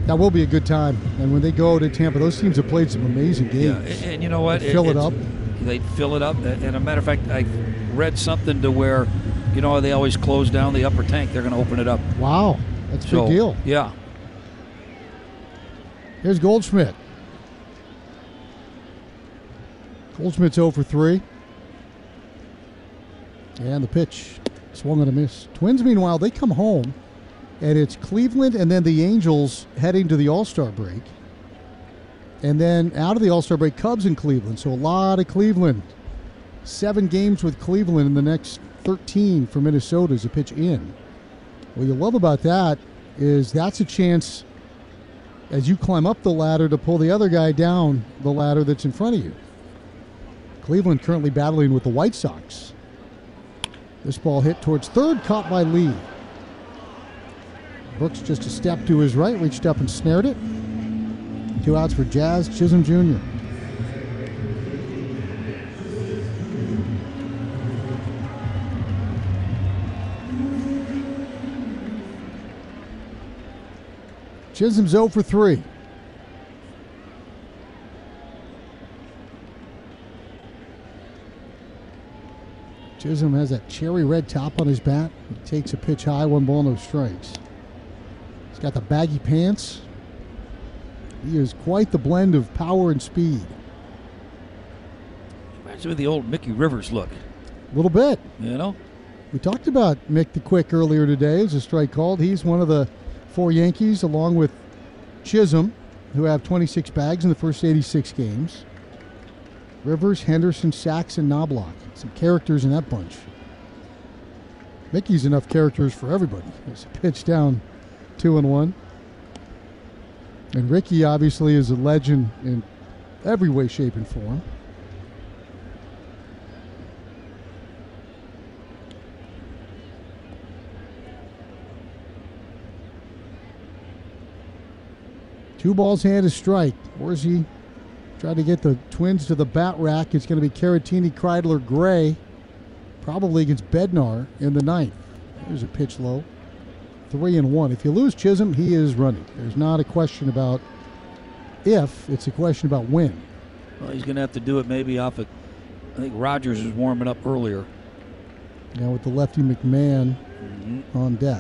That will be a good time. And when they go to Tampa, those teams have played some amazing games. Yeah, and you know what? Fill it up. They fill it up. And a matter of fact, I read something to where, you know, they always close down the upper tank. They're going to open it up. Wow. That's a big deal. Yeah. Here's Goldschmidt. Goldschmidt's 0 for 3. And the pitch swung and a miss. Twins, meanwhile, they come home, and it's Cleveland and then the Angels heading to the All-Star break. And then out of the All-Star break, Cubs in Cleveland. So a lot of Cleveland. 7 games with Cleveland in the next 13 for Minnesota as a pitch in. What you love about that is that's a chance as you climb up the ladder to pull the other guy down the ladder that's in front of you. Cleveland currently battling with the White Sox. This ball hit towards third, caught by Lee. Brooks just a step to his right, reached up and snared it. 2 outs for Jazz Chisholm Jr. Chisholm's 0 for 3. Chisholm has that cherry red top on his bat. He takes a pitch high, 1 ball, no strikes. He's got the baggy pants. He is quite the blend of power and speed. Imagine with the old Mickey Rivers look. A little bit. You know? We talked about Mick the Quick earlier today as a strike called. He's one of the 4 Yankees, along with Chisholm, who have 26 bags in the first 86 games. Rivers, Henderson, Sachs, and Knobloch. Some characters in that bunch. Mickey's enough characters for everybody. There's a pitch down, 2-1. And Ricky obviously is a legend in every way, shape, and form. Two balls and a strike. Orsi tried to get the Twins to the bat rack. It's going to be Caratini, Kreidler, Gray. Probably against Bednar in the 9th. There's a pitch low. 3-1. If you lose Chisholm, he is running. There's not a question about if, it's a question about when. Well, he's going to have to do it maybe off of, I think Rogers was warming up earlier. Now with the lefty McMahon on deck.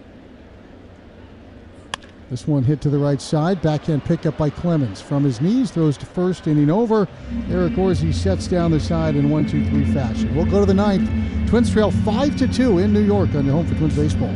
This one hit to the right side. Backhand pickup by Clemens. From his knees, throws to first, inning over. Eric Orsi sets down the side in 1-2-3 fashion. We'll go to the 9th. Twins trail 5-2 in New York on your home for Twins baseball.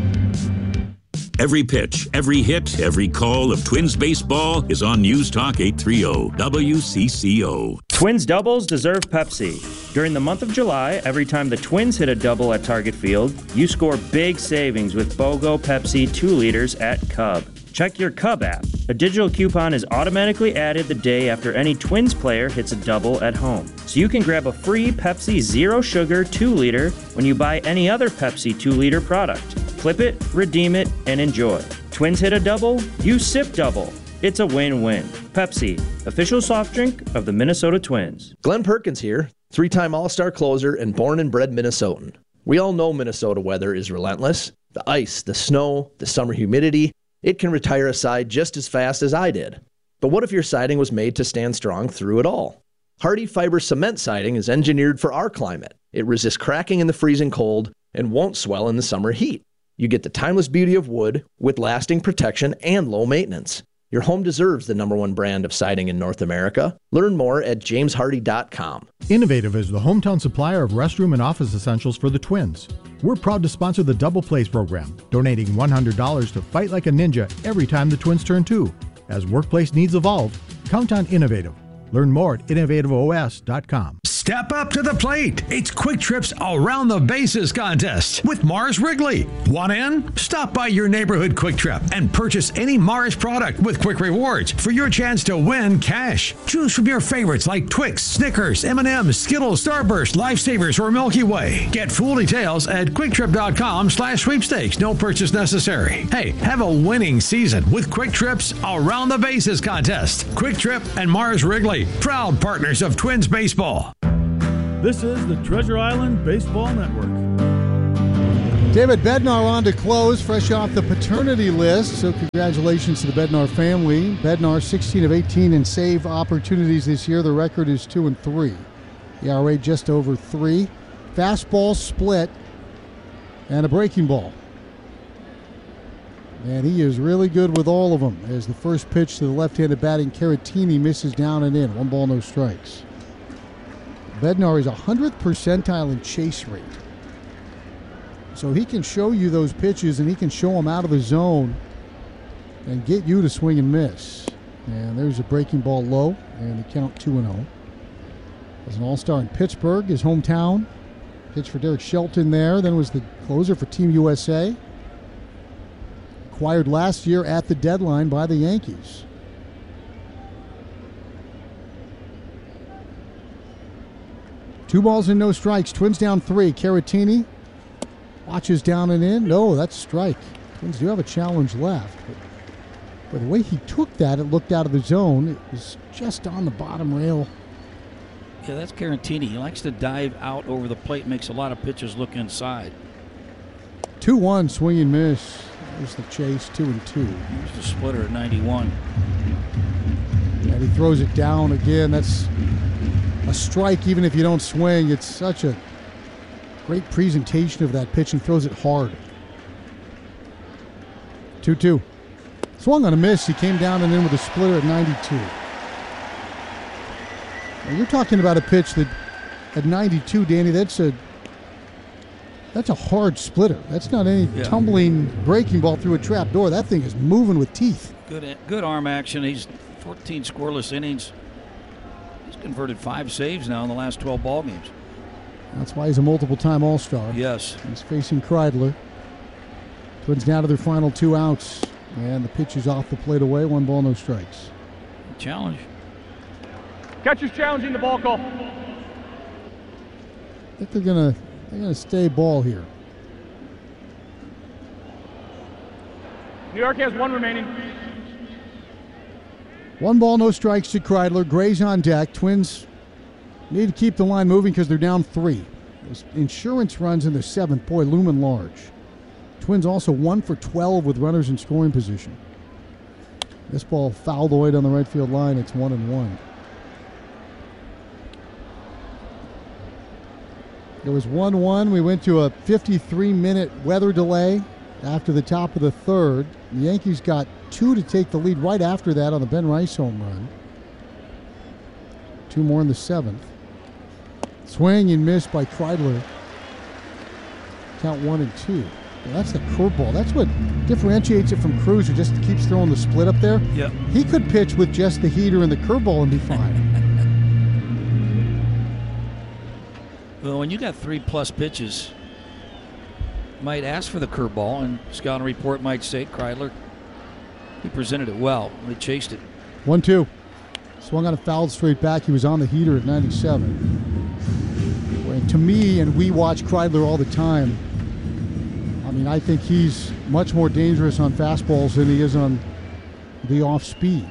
Every pitch, every hit, every call of Twins baseball is on News Talk 830 WCCO. Twins doubles deserve Pepsi. During the month of July, every time the Twins hit a double at Target Field, you score big savings with BOGO Pepsi 2 liters at Cub. Check your Cub app. A digital coupon is automatically added the day after any Twins player hits a double at home. So you can grab a free Pepsi Zero Sugar 2 liter when you buy any other Pepsi 2 liter product. Flip it, redeem it, and enjoy. Twins hit a double, you sip double. It's a win-win. Pepsi, official soft drink of the Minnesota Twins. Glenn Perkins here, 3-time All-Star closer and born and bred Minnesotan. We all know Minnesota weather is relentless. The ice, the snow, the summer humidity, it can retire a side just as fast as I did. But what if your siding was made to stand strong through it all? Hardy Fiber Cement Siding is engineered for our climate. It resists cracking in the freezing cold and won't swell in the summer heat. You get the timeless beauty of wood with lasting protection and low maintenance. Your home deserves the #1 brand of siding in North America. Learn more at jameshardy.com. Innovative is the hometown supplier of restroom and office essentials for the Twins. We're proud to sponsor the Double Plays program, donating $100 to Fight Like a Ninja every time the Twins turn 2. As workplace needs evolve, count on Innovative. Learn more at innovativeos.com. Step up to the plate. It's Quick Trip's Around the Bases contest with Mars Wrigley. Want in? Stop by your neighborhood Quick Trip and purchase any Mars product with Quick Rewards for your chance to win cash. Choose from your favorites like Twix, Snickers, M&M's, Skittles, Starburst, Lifesavers, or Milky Way. Get full details at QuickTrip.com/sweepstakes. No purchase necessary. Hey, have a winning season with Quick Trip's Around the Bases contest. Quick Trip and Mars Wrigley, proud partners of Twins baseball. This is the Treasure Island Baseball Network. David Bednar on to close, fresh off the paternity list. So congratulations to the Bednar family. Bednar 16 of 18 in save opportunities this year. The record is 2-3. ERA just over 3. Fastball split and a breaking ball. And he is really good with all of them as the first pitch to the left-handed batting Caratini misses down and in. 1 ball, no strikes. Bednar is 100th percentile in chase rate. So he can show you those pitches and he can show them out of the zone and get you to swing and miss. And there's a breaking ball low and the count 2-0. Was an all-star in Pittsburgh, his hometown. Pitched for Derek Shelton there, then was the closer for Team USA. Acquired last year at the deadline by the Yankees. Two balls and no strikes. Twins down 3. Caratini watches down and in. No, that's strike. Twins do have a challenge left. But the way he took that, it looked out of the zone. It was just on the bottom rail. Yeah, that's Caratini. He likes to dive out over the plate, makes a lot of pitchers look inside. 2-1, swing and miss. There's the chase, 2-2. Here's the splitter at 91. And he throws it down again. That's a strike even if you don't swing. It's such a great presentation of that pitch and throws it hard. 2-2. Swung on a miss. He came down and in with a splitter at 92. Now you're talking about a pitch that at 92, Danny, that's a hard splitter. That's not any tumbling breaking ball through a trap door. That thing is moving with teeth. Good arm action. He's 14 scoreless innings. He's converted 5 saves now in the last 12 ball games. That's why he's a multiple-time All-Star. Yes. He's facing Kreidler. Twins down to their final 2 outs. And the pitch is off the plate away. 1 ball, no strikes. Challenge. Catcher's challenging the ball call. I think they're gonna stay ball here. New York has 1 remaining. 1 ball, no strikes to Kreidler. Gray's on deck. Twins need to keep the line moving because they're down 3. Those insurance runs in the 7th, boy, looming large. Twins also 1 for 12 with runners in scoring position. This ball fouled away down the right field line. It's 1-1. It was 1-1. We went to a 53-minute weather delay after the top of the 3rd. The Yankees got 2 to take the lead right after that on the Ben Rice home run. 2 more in the 7th. Swing and miss by Kreidler. Count 1-2. Well, that's the curveball. That's what differentiates it from Cruz, who just keeps throwing the split up there. Yep. He could pitch with just the heater and the curveball and be fine. Well, when you got 3+ pitches, you might ask for the curveball, and scouting report might say Kreidler, he presented it well. He chased it. 1-2. Swung on a foul straight back. He was on the heater at 97. And to me, and we watch Kreidler all the time, I mean, I think he's much more dangerous on fastballs than he is on the off speed.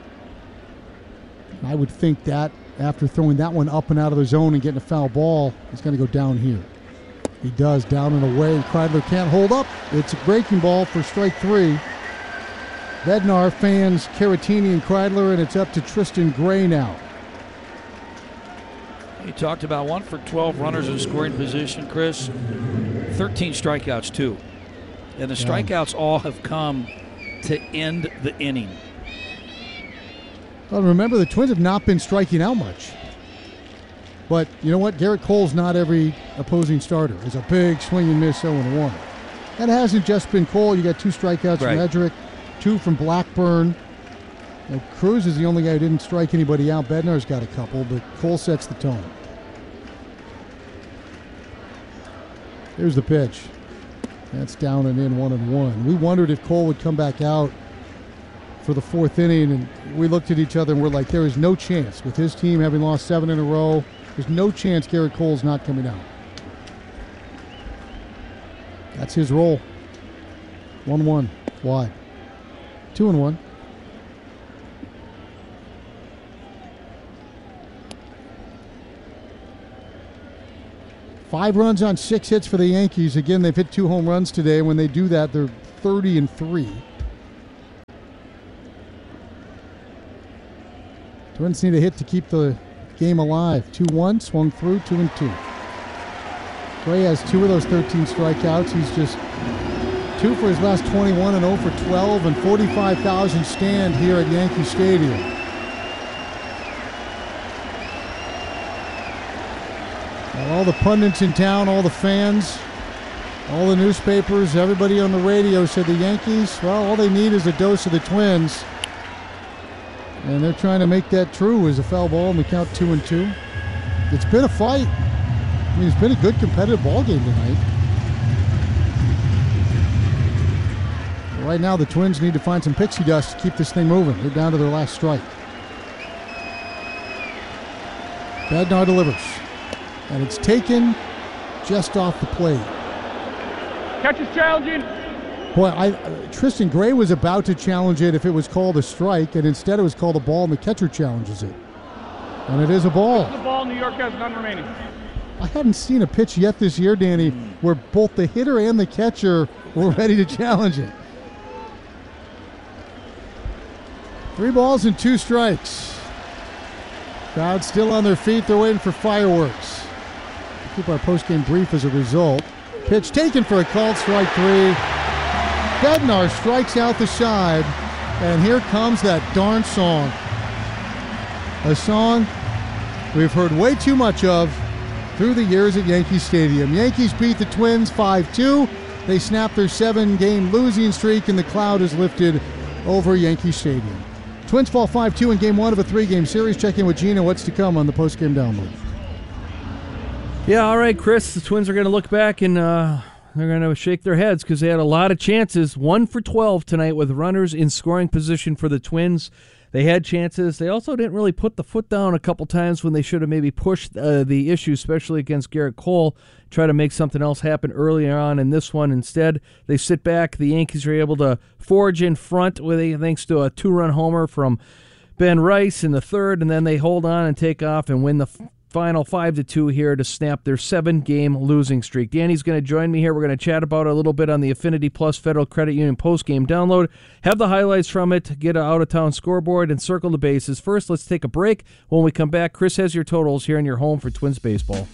I would think that after throwing that one up and out of the zone and getting a foul ball, he's going to go down here. He does, down and away, and Kreidler can't hold up. It's a breaking ball for strike 3. Bednar fans Caratini and Kreidler, and it's up to Tristan Gray now. You talked about 1 for 12 runners in scoring position, Chris. 13 strikeouts, too. And the strikeouts all have come to end the inning. Well, remember, the Twins have not been striking out much. But you know what? Garrett Cole's not every opposing starter. It's a big swing and miss 0-1. That hasn't just been Cole. You got 2 strikeouts from Edrick, 2 from Blackburn. And Cruz is the only guy who didn't strike anybody out. Bednar's got a couple, but Cole sets the tone. Here's the pitch. That's down and in, 1-1. We wondered if Cole would come back out for the 4th inning, and we looked at each other and we're like, there is no chance with his team having lost 7 in a row. There's no chance Garrett Cole's not coming out. That's his role. 1-1. Why? 2-1. 5 runs on 6 hits for the Yankees. Again, they've hit 2 home runs today. When they do that, they're 30-3. Twins need a hit to keep the game alive. 2-1, swung through, 2-2. Gray has 2 of those 13 strikeouts. He's just 2 for his last 21 and 0 for 12, and 45,000 stand here at Yankee Stadium. And all the pundits in town, all the fans, all the newspapers, everybody on the radio said the Yankees, well, all they need is a dose of the Twins. And they're trying to make that true as a foul ball, and we count 2-2. It's been a fight. I mean, it's been a good competitive ball game tonight. Right now, the Twins need to find some pixie dust to keep this thing moving. They're down to their last strike. Bednar delivers. And it's taken just off the plate. Catcher's challenging. Boy, Tristan Gray was about to challenge it if it was called a strike, and instead it was called a ball, and the catcher challenges it. And it is a ball. It's a ball. New York has none remaining. I hadn't seen a pitch yet this year, Danny, where both the hitter and the catcher were ready to challenge it. 3 balls and 2 strikes. Crowd still on their feet. They're waiting for fireworks. We'll keep our postgame brief as a result. Pitch taken for a called strike 3. Bednar strikes out the side, and here comes that darn song. A song we've heard way too much of through the years at Yankee Stadium. Yankees beat the Twins 5-2. They snap their 7-game losing streak, and the cloud is lifted over Yankee Stadium. Twins fall 5-2 in Game 1 of a 3-game series. Check in with Gina. What's to come on the postgame download? Yeah, all right, Chris. The Twins are going to look back and they're going to shake their heads because they had a lot of chances. 1 for 12 tonight with runners in scoring position for the Twins. They had chances. They also didn't really put the foot down a couple times when they should have maybe pushed the issue, especially against Garrett Cole, try to make something else happen earlier on in this one. Instead, they sit back. The Yankees are able to forge in front thanks to a 2-run homer from Ben Rice in the third, and then they hold on and take off and win the final 5-2 here to snap their 7-game losing streak. Danny's going to join me here. We're going to chat about it a little bit on the Affinity Plus Federal Credit Union postgame download. Have the highlights from it, get an out-of-town scoreboard, and circle the bases. First, let's take a break. When we come back, Chris has your totals here in your home for Twins baseball.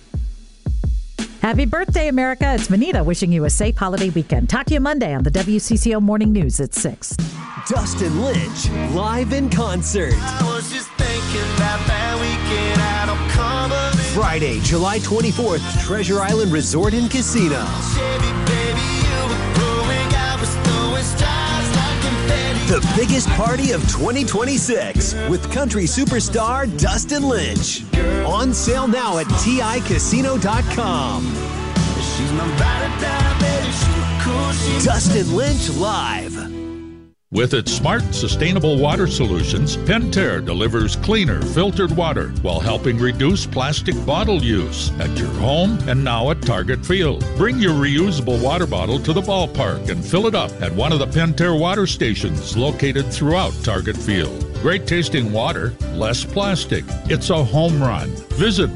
Happy birthday, America. It's Vanita wishing you a safe holiday weekend. Talk to you Monday on the WCCO Morning News at 6. Dustin Lynch, live in concert. I was just thinking about that weekend out on Cumberland. Friday, July 24th, Treasure Island Resort and Casino. Chevy, baby, you were growing, I was throwing stars like confetti. The biggest party of 2026 with country superstar Dustin Lynch. On sale now at TICasino.com. She's my ride or die, baby, she's cool, she's Dustin Lynch live. With its smart, sustainable water solutions, Pentair delivers cleaner, filtered water while helping reduce plastic bottle use at your home and now at Target Field. Bring your reusable water bottle to the ballpark and fill it up at one of the Pentair water stations located throughout Target Field. Great tasting water, less plastic. It's a home run. Visit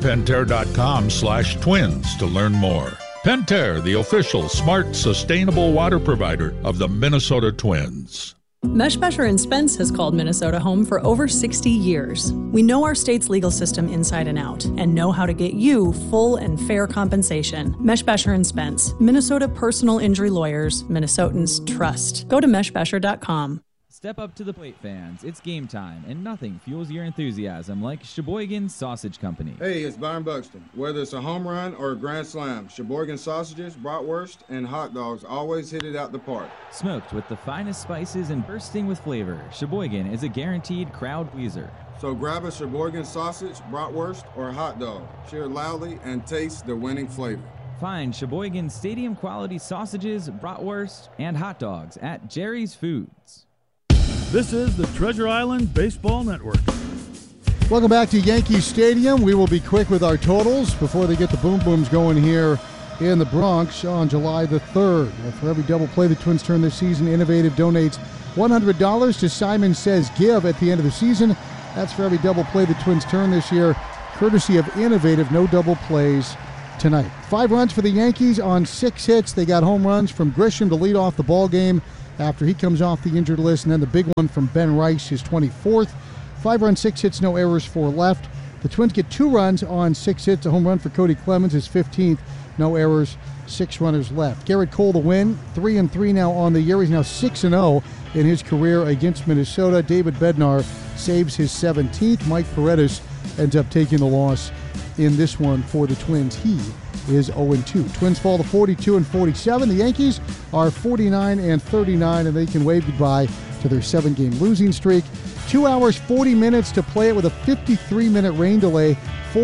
Pentair.com/twins to learn more. Pentair, the official smart, sustainable water provider of the Minnesota Twins. Meshbesher & Spence has called Minnesota home for over 60 years. We know our state's legal system inside and out and know how to get you full and fair compensation. Meshbesher & Spence, Minnesota personal injury lawyers, Minnesotans trust. Go to meshbesher.com. Step up to the plate, fans. It's game time, and nothing fuels your enthusiasm like Sheboygan Sausage Company. Hey, it's Byron Buxton. Whether it's a home run or a grand slam, Sheboygan sausages, bratwurst, and hot dogs always hit it out the park. Smoked with the finest spices and bursting with flavor, Sheboygan is a guaranteed crowd pleaser. So grab a Sheboygan sausage, bratwurst, or hot dog. Cheer loudly and taste the winning flavor. Find Sheboygan stadium-quality sausages, bratwurst, and hot dogs at Jerry's Foods. This is the Treasure Island Baseball Network. Welcome back to Yankee Stadium. We will be quick with our totals before they get the boom booms going here in the Bronx on July the 3rd. For every double play the Twins turn this season, Innovative donates $100 to Simon Says Give at the end of the season. That's for every double play the Twins turn this year, courtesy of Innovative. No double plays tonight. 5 runs for the Yankees on 6 hits. They got home runs from Grisham to lead off the ball game after he comes off the injured list, and then the big one from Ben Rice, his 24th. 5 runs, 6 hits, no errors, 4 left. The Twins get 2 runs on 6 hits. A home run for Cody Clemens, his 15th. No errors, 6 runners left. Garrett Cole the win, 3-3 now on the year. He's now 6-0 in his career against Minnesota. David Bednar saves his 17th. Mike Paredes ends up taking the loss in this one for the Twins. He is 0-2. Twins fall to 42-47. The Yankees are 49-39, and they can wave goodbye to their 7-game losing streak. 2 hours, 40 minutes to play it with a 53-minute rain delay.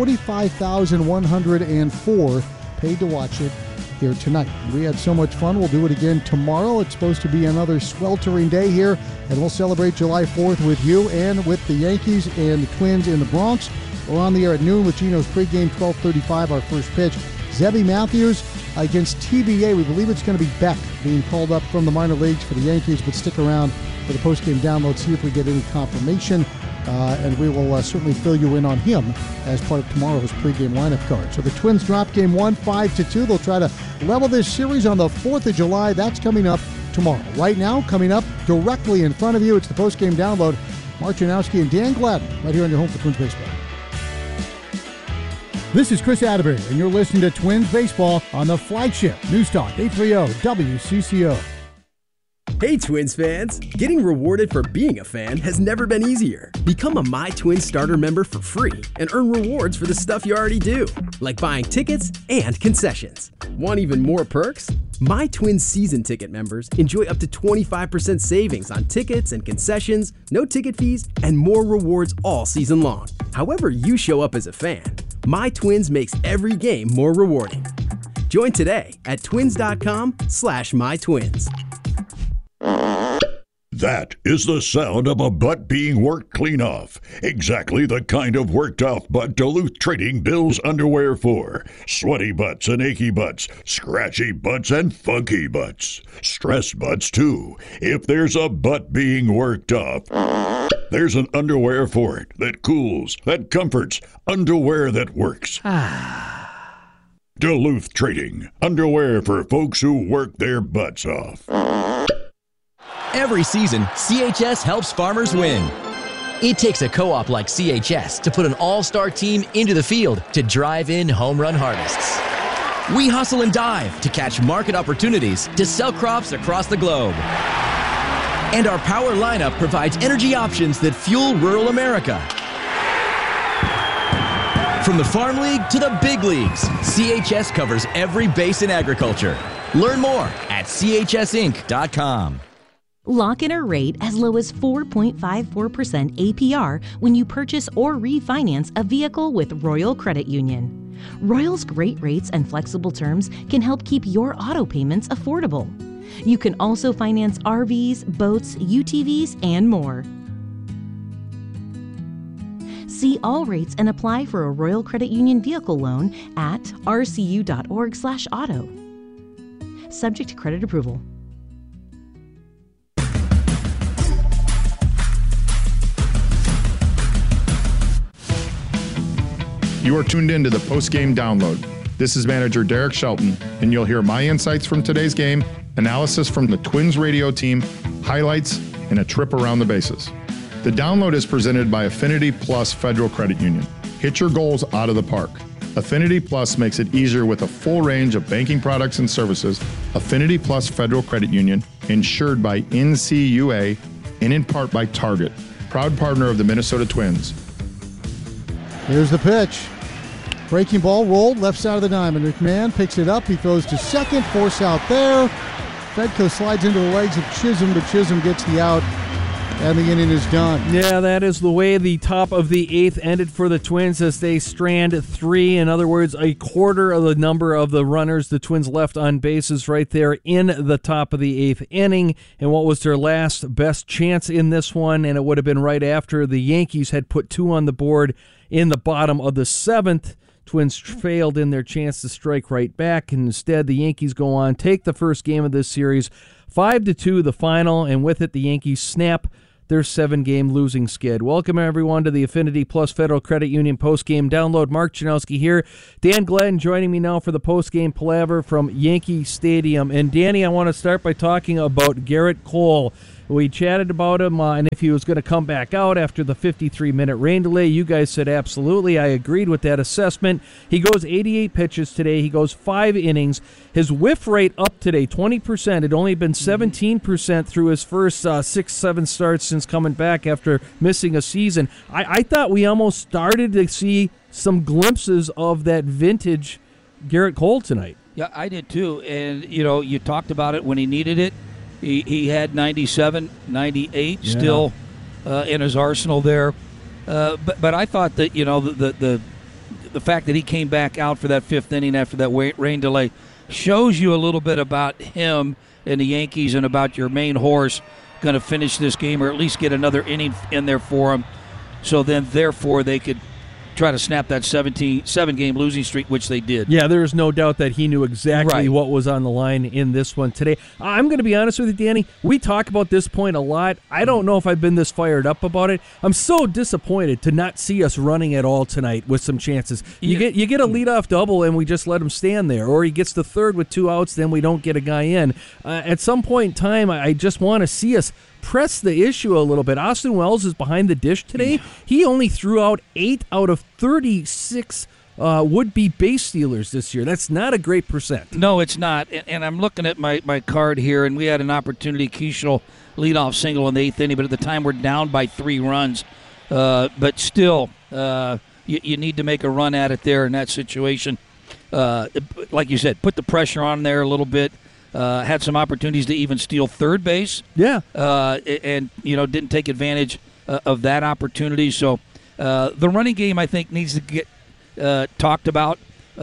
45,104 paid to watch it here tonight. We had so much fun. We'll do it again tomorrow. It's supposed to be another sweltering day here, and we'll celebrate July 4th with you and with the Yankees and the Twins in the Bronx. We're on the air at noon with Gino's pregame, 12:35, our first pitch. Zebby Matthews against TBA. We believe it's going to be Beck being called up from the minor leagues for the Yankees, but stick around for the postgame download, see if we get any confirmation, and we will certainly fill you in on him as part of tomorrow's pregame lineup card. So the Twins drop game 1, 5-2. They'll try to level this series on the 4th of July. That's coming up tomorrow. Right now, coming up directly in front of you, it's the postgame download. Mark Janowski and Dan Gladden right here on your home for Twins Baseball. This is Chris Atterbury, and you're listening to Twins Baseball on the flagship News Talk 830 WCCO. Hey Twins fans! Getting rewarded for being a fan has never been easier. Become a My Twins starter member for free and earn rewards for the stuff you already do, like buying tickets and concessions. Want even more perks? My Twins season ticket members enjoy up to 25% savings on tickets and concessions, no ticket fees, and more rewards all season long. However you show up as a fan, My Twins makes every game more rewarding. Join today at twins.com/mytwins. That is the sound of a butt being worked clean off. Exactly the kind of worked off butt Duluth Trading builds underwear for. Sweaty butts and achy butts, scratchy butts and funky butts. Stressed butts too. If there's a butt being worked off, there's an underwear for it that cools, that comforts, underwear that works. Duluth Trading, underwear for folks who work their butts off. Every season, CHS helps farmers win. It takes a co-op like CHS to put an all-star team into the field to drive in home run harvests. We hustle and dive to catch market opportunities to sell crops across the globe. And our power lineup provides energy options that fuel rural America. From the Farm League to the big leagues, CHS covers every base in agriculture. Learn more at chsinc.com. Lock in a rate as low as 4.54% APR when you purchase or refinance a vehicle with Royal Credit Union. Royal's great rates and flexible terms can help keep your auto payments affordable. You can also finance RVs, boats, UTVs, and more. See all rates and apply for a Royal Credit Union vehicle loan at rcu.org/auto. Subject to credit approval. You are tuned in to the post-game download. This is manager Derek Shelton, and you'll hear my insights from today's game, analysis from the Twins radio team, highlights, and a trip around the bases. The download is presented by Affinity Plus Federal Credit Union. Hit your goals out of the park. Affinity Plus makes it easier with a full range of banking products and services. Affinity Plus Federal Credit Union, insured by NCUA and in part by Target, proud partner of the Minnesota Twins. Here's the pitch. Breaking ball rolled left side of the diamond. McMahon picks it up. He throws to second. Force out there. Fedko slides into the legs of Chisholm, but Chisholm gets the out, and the inning is done. Yeah, that is the way the top of the 8th ended for the Twins as they strand 3. In other words, a quarter of the number of the runners the Twins left on bases right there in the top of the 8th inning. And what was their last best chance in this one? And it would have been right after the Yankees had put 2 on the board in the bottom of the 7th. Twins failed in their chance to strike right back, and instead the Yankees go on, take the first game of this series, 5-2 the final, and with it the Yankees snap their 7-game losing skid. Welcome, everyone, to the Affinity Plus Federal Credit Union postgame download. Mark Janowski here. Dan Glenn joining me now for the postgame palaver from Yankee Stadium. And, Danny, I want to start by talking about Gerrit Cole. We chatted about him and if he was going to come back out after the 53-minute rain delay. You guys said absolutely. I agreed with that assessment. He goes 88 pitches today. He goes 5 innings. His whiff rate up today, 20%. It had only been 17% through his first 6-7 starts since coming back after missing a season. I thought we almost started to see some glimpses of that vintage Gerrit Cole tonight. Yeah, I did too. And, you talked about it when he needed it. He had 97, 98 still in his arsenal there. But I thought that, the fact that he came back out for that 5th inning after that rain delay shows you a little bit about him and the Yankees and about your main horse going to finish this game or at least get another inning in there for him. So then, therefore, they could try to snap that 7-game losing streak, which they did. Yeah, there's no doubt that he knew exactly what was on the line in this one today. I'm going to be honest with you, Danny. We talk about this point a lot. I don't know if I've been this fired up about it. I'm so disappointed to not see us running at all tonight with some chances. You get a leadoff double and we just let him stand there, or he gets the third with 2 outs, then we don't get a guy in. At some point in time, I just want to see us press the issue a little bit. Austin Wells is behind the dish today. He only threw out 8 out of 36 would-be base stealers this year. That's not a great percent. No, it's not. And I'm looking at my card here, and we had an opportunity. Keishel leadoff single in the 8th inning, but at the time we're down by 3 runs. But still, you need to make a run at it there in that situation. Like you said, put the pressure on there a little bit. Had some opportunities to even steal third base. Yeah. And, didn't take advantage of that opportunity. So the running game, I think, needs to get talked about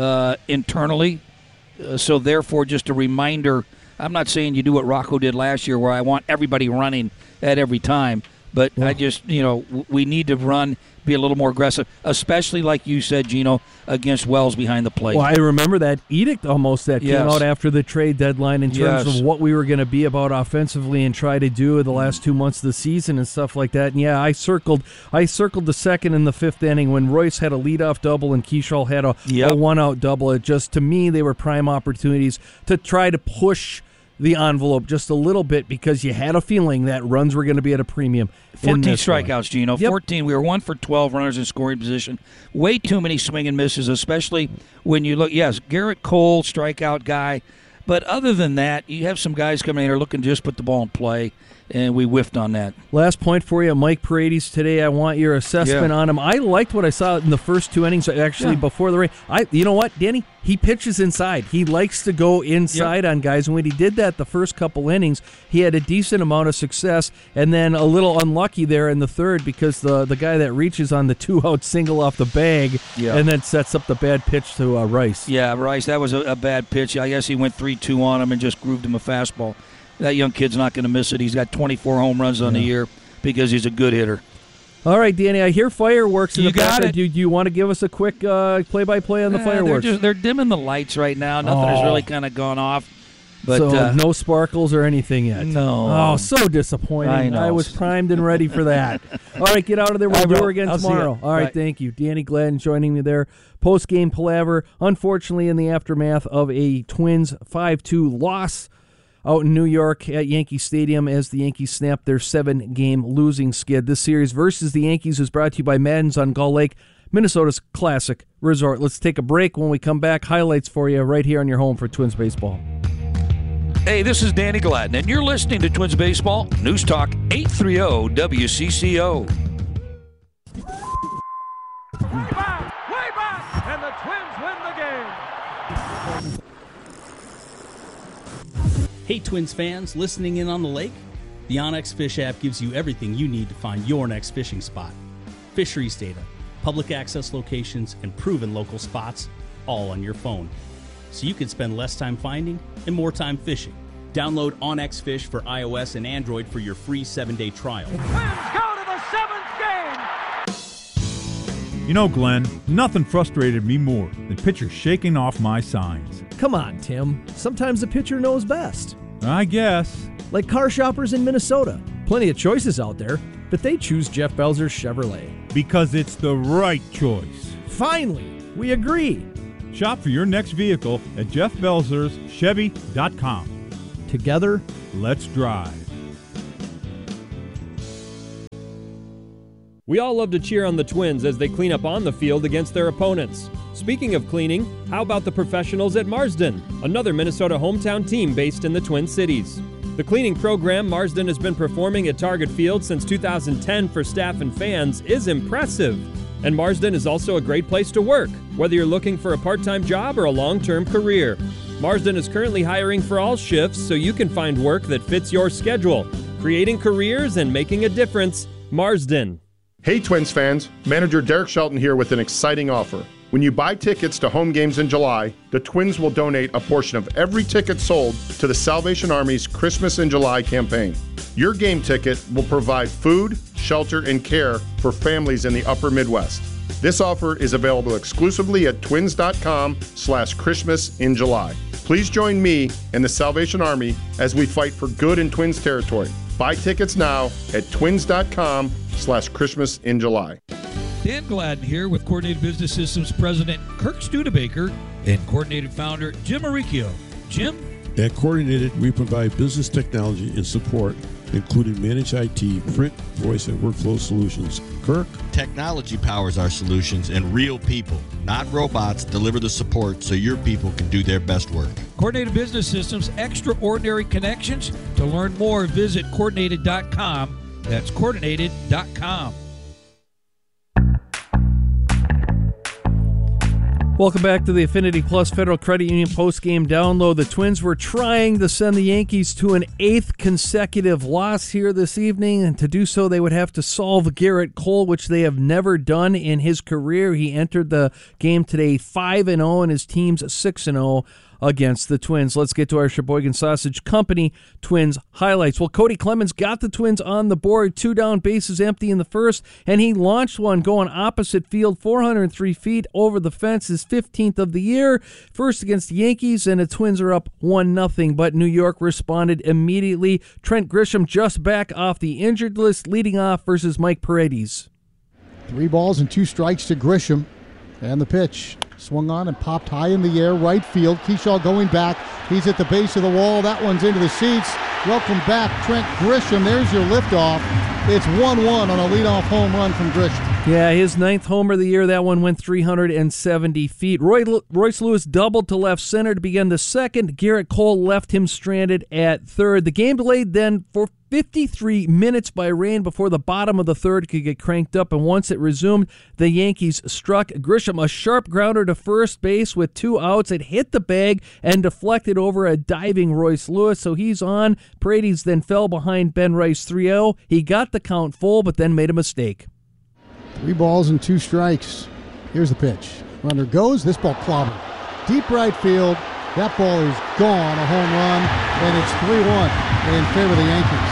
internally. So, therefore, just a reminder, I'm not saying you do what Rocco did last year where I want everybody running at every time. But I just, we need to run, be a little more aggressive, especially like you said, Gino, against Wells behind the plate. Well, I remember that edict almost that came out after the trade deadline in terms of what we were going to be about offensively and try to do in the last 2 months of the season and stuff like that. And I circled the 2nd and the 5th inning when Royce had a leadoff double and Keishel had a 1-out double. It just, to me, they were prime opportunities to try to push the envelope just a little bit because you had a feeling that runs were going to be at a premium. 14 strikeouts, Gino. 14. We were 1 for 12 runners in scoring position. Way too many swing and misses, especially when you look. Yes, Gerrit Cole, strikeout guy. But other than that, you have some guys coming in here looking to just put the ball in play, and we whiffed on that. Last point for you, Mike Paredes today. I want your assessment on him. I liked what I saw in the first 2 innings, actually, before the rain. You know what, Danny? He pitches inside. He likes to go inside on guys, and when he did that the first couple innings, he had a decent amount of success, and then a little unlucky there in the third because the guy that reaches on the 2-out single off the bag and then sets up the bad pitch to Rice. Yeah, Rice, that was a bad pitch. I guess he went 3-2 on him and just grooved him a fastball. That young kid's not going to miss it. He's got 24 home runs on the year because he's a good hitter. All right, Danny, I hear fireworks in the background. Do you want to give us a quick play-by-play on the fireworks? They're dimming the lights right now. Nothing has really kind of gone off. But so no sparkles or anything yet? No. Oh, so disappointing. I know. I was primed and ready for that. All right, get out of there. We'll do it again tomorrow. All right, thank you. Danny Glenn joining me there. Post-game palaver, unfortunately in the aftermath of a Twins 5-2 loss out in New York at Yankee Stadium as the Yankees snap their 7-game losing skid. This series versus the Yankees is brought to you by Madden's on Gull Lake, Minnesota's classic resort. Let's take a break. When we come back, highlights for you right here on your home for Twins baseball. Hey, this is Danny Gladden, and you're listening to Twins Baseball, News Talk 830 WCCO. Way back, and the Twins win the game. Hey, Twins fans, listening in on the lake? The onX Fish app gives you everything you need to find your next fishing spot. Fisheries data, public access locations, and proven local spots, all on your phone. So you can spend less time finding and more time fishing. Download onX Fish for iOS and Android for your free 7-day trial. Twins go to the 7th game. You know, Glenn, nothing frustrated me more than pitchers shaking off my signs. Come on, Tim. Sometimes the pitcher knows best. I guess. Like car shoppers in Minnesota. Plenty of choices out there, but they choose Jeff Belzer's Chevrolet. Because it's the right choice. Finally, we agree. Shop for your next vehicle at jeffbelzerschevy.com. Together, let's drive. We all love to cheer on the Twins as they clean up on the field against their opponents. Speaking of cleaning, how about the professionals at Marsden, another Minnesota hometown team based in the Twin Cities? The cleaning program Marsden has been performing at Target Field since 2010 for staff and fans is impressive. And Marsden is also a great place to work, whether you're looking for a part-time job or a long-term career. Marsden is currently hiring for all shifts so you can find work that fits your schedule. Creating careers and making a difference, Marsden. Hey Twins fans, manager Derek Shelton here with an exciting offer. When you buy tickets to home games in July, the Twins will donate a portion of every ticket sold to the Salvation Army's Christmas in July campaign. Your game ticket will provide food, shelter, and care for families in the upper Midwest. This offer is available exclusively at twins.com/Christmas in July. Please join me and the Salvation Army as we fight for good in Twins territory. Buy tickets now at twins.com/Christmas in July. Dan Gladden here with Coordinated Business Systems President Kirk Studebaker and Coordinated Founder Jim Maricchio. Jim? At Coordinated, we provide business technology and support, including managed IT, print, voice, and workflow solutions. Kirk? Technology powers our solutions, and real people, not robots, deliver the support so your people can do their best work. Coordinated Business Systems, extraordinary connections. To learn more, visit coordinated.com. That's coordinated.com. Welcome back to the Affinity Plus Federal Credit Union post-game download. The Twins were trying to send the Yankees to an 8th consecutive loss here this evening, and to do so they would have to solve Garrett Cole, which they have never done in his career. He entered the game today 5-0, and his team's 6-0 against the Twins. Let's get to our Sheboygan Sausage Company Twins highlights. Well, Cody Clemens got the Twins on the board, 2 down, bases empty in the first, and he launched one going opposite field, 403 feet over the fence, his 15th of the year. First against the Yankees, and the Twins are up 1-0, but New York responded immediately. Trent Grisham just back off the injured list, leading off versus Mike Paredes. 3 balls and 2 strikes to Grisham, and the pitch. Swung on and popped high in the air, right field. Kershaw going back. He's at the base of the wall. That one's into the seats. Welcome back, Trent Grisham. There's your liftoff. It's 1-1 on a leadoff home run from Grisham. Yeah, his 9th homer of the year. That one went 370 feet. Royce Lewis doubled to left center to begin the second. Garrett Cole left him stranded at third. The game delayed then for 53 minutes by rain before the bottom of the third could get cranked up, and once it resumed, the Yankees struck Grisham a sharp grounder to first base with 2 outs. It hit the bag and deflected over a diving Royce Lewis, so he's on. Paredes then fell behind Ben Rice 3-0. He got the count full, but then made a mistake. 3 balls and 2 strikes. Here's the pitch. Runner goes. This ball clobbered. Deep right field. That ball is gone, a home run, and it's 3-1 in favor of the Yankees.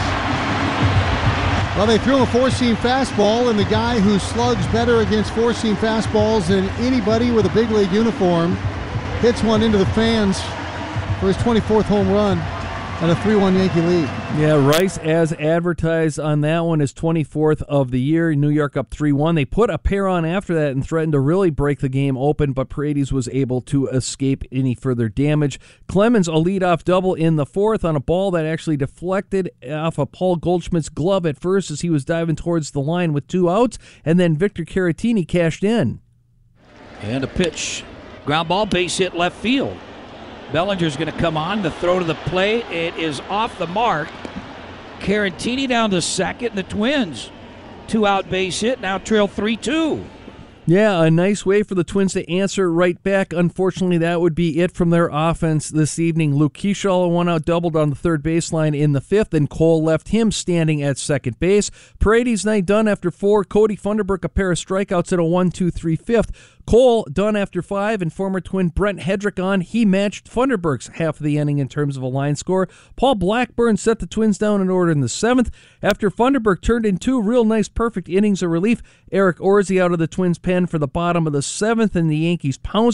Well, they threw him a 4-seam fastball, and the guy who slugs better against 4-seam fastballs than anybody with a big league uniform hits one into the fans for his 24th home run and a 3-1 Yankee lead. Yeah, Rice, as advertised on that one, is 24th of the year. New York up 3-1. They put a pair on after that and threatened to really break the game open, but Paredes was able to escape any further damage. Clemens, a leadoff double in the 4th on a ball that actually deflected off of Paul Goldschmidt's glove at first as he was diving towards the line with 2 outs, and then Victor Caratini cashed in. And a pitch. Ground ball, base hit left field. Bellinger's going to come on. The throw to the plate. It is off the mark. Caratini down to second. The Twins, 2-out base hit, now trail 3-2. Yeah, a nice way for the Twins to answer right back. Unfortunately, that would be it from their offense this evening. Luke Kershaw, a 1-out doubled on the third baseline in the 5th, and Cole left him standing at second base. Paredes night done after 4. Cody Funderburk a pair of strikeouts at a 1-2-3 5th. Cole done after 5, and former Twin Brent Hedrick on. He matched Funderburk's half of the inning in terms of a line score. Paul Blackburn set the Twins down in order in the 7th. After Funderburk turned in 2 real nice perfect innings of relief, Eric Orsi out of the Twins' pen for the bottom of the 7th, and the Yankees pounced.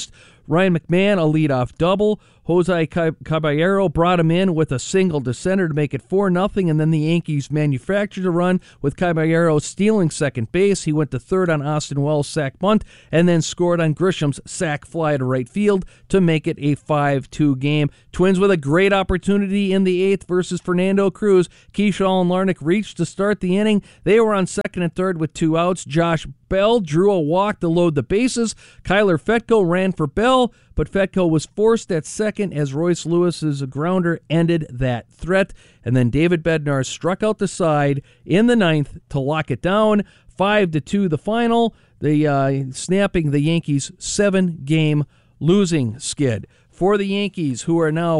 Ryan McMahon, a leadoff double. Jose Caballero brought him in with a single to center to make it 4-0, and then the Yankees manufactured a run with Caballero stealing second base. He went to third on Austin Wells' sac bunt, and then scored on Grisham's sac fly to right field to make it a 5-2 game. Twins with a great opportunity in the 8th versus Fernando Cruz. Keyshawn and Larnach reached to start the inning. They were on second and third with 2 outs. Josh Bell drew a walk to load the bases. Kyler Fetko ran for Bell, but Fetko was forced at second as Royce Lewis's grounder ended that threat. And then David Bednar struck out the side in the 9th to lock it down. 5-2 the final, snapping the Yankees' 7-game losing skid. For the Yankees, who are now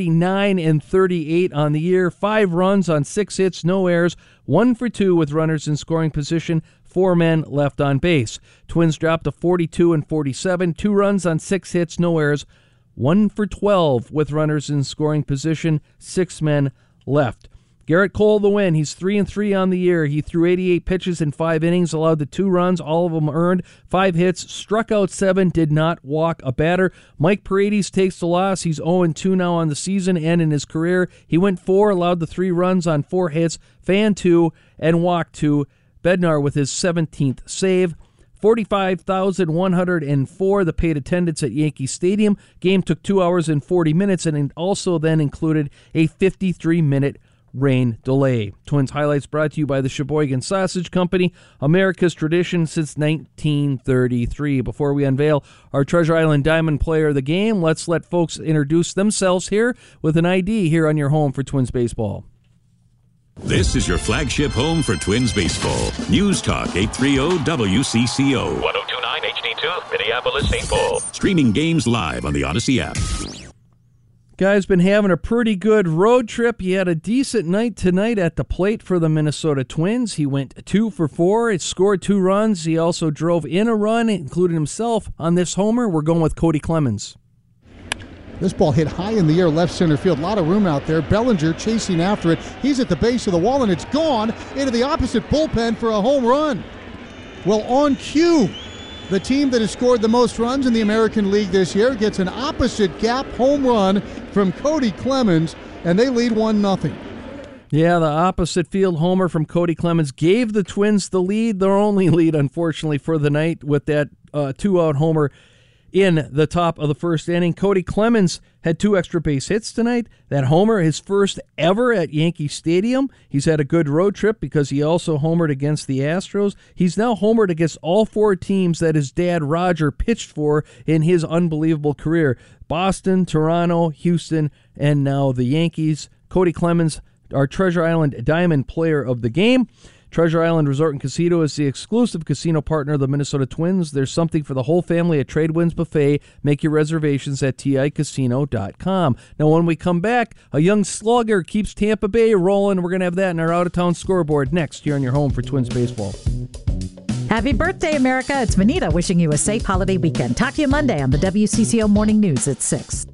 49-38 on the year, 5 runs on 6 hits, no errors, 1 for 2 with runners in scoring position, 4 men left on base. Twins dropped to 42-47, 2 runs on 6 hits, no errors, 1 for 12 with runners in scoring position, 6 men left. Garrett Cole the win. He's 3-3 on the year. He threw 88 pitches in 5 innings, allowed the 2 runs, all of them earned, 5 hits, struck out 7, did not walk a batter. Mike Paredes takes the loss. He's 0-2 now on the season and in his career. He went 4, allowed the 3 runs on 4 hits, fanned 2, and walked 2. Bednar with his 17th save. 45,104, the paid attendance at Yankee Stadium. Game took 2 hours and 40 minutes, and it also then included a 53-minute rain delay. Twins highlights brought to you by the Sheboygan Sausage Company, America's tradition since 1933. Before we unveil our Treasure Island Diamond Player of the Game, let's let folks introduce themselves here with an ID here on your home for Twins baseball. This is your flagship home for Twins baseball. News Talk 830 WCCO. 1029 HD2, Minneapolis, St. Paul. Streaming games live on the Odyssey app. Guy's been having a pretty good road trip. He had a decent night tonight at the plate for the Minnesota Twins. He went 2 for 4. He scored 2 runs. He also drove in a run, including himself on this homer. We're going with Cody Clemens. This ball hit high in the air, left center field. A lot of room out there. Bellinger chasing after it. He's at the base of the wall, and it's gone into the opposite bullpen for a home run. Well, on cue, the team that has scored the most runs in the American League this year gets an opposite gap home run from Cody Clemens, and they lead 1-0. Yeah, the opposite field homer from Cody Clemens gave the Twins the lead, their only lead, unfortunately, for the night with that 2-out homer in the top of the first inning. Cody Clemens had 2 extra base hits tonight. That homer, his first ever at Yankee Stadium. He's had a good road trip because he also homered against the Astros. He's now homered against all 4 teams that his dad Roger pitched for in his unbelievable career. Boston, Toronto, Houston, and now the Yankees. Cody Clemens, our Treasure Island Diamond Player of the Game. Treasure Island Resort and Casino is the exclusive casino partner of the Minnesota Twins. There's something for the whole family at Tradewinds Buffet. Make your reservations at TICasino.com. Now, when we come back, a young slugger keeps Tampa Bay rolling. We're going to have that in our out-of-town scoreboard next here on your home for Twins baseball. Happy birthday, America. It's Manita wishing you a safe holiday weekend. Talk to you Monday on the WCCO Morning News at 6.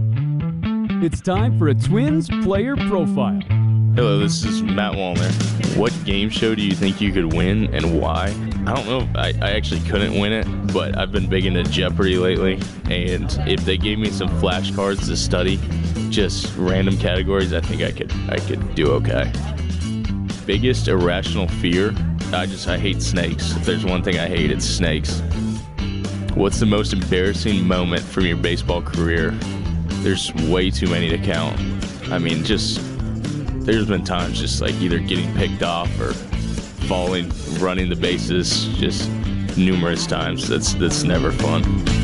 It's time for a Twins player profile. Hello, this is Matt Wallner. What game show do you think you could win and why? I don't know if I actually couldn't win it, but I've been big into Jeopardy lately, and if they gave me some flashcards to study, just random categories, I think I could do okay. Biggest irrational fear? I hate snakes. If there's one thing I hate, it's snakes. What's the most embarrassing moment from your baseball career? There's way too many to count. I mean, there's been times just like either getting picked off or falling, running the bases, just numerous times. That's never fun.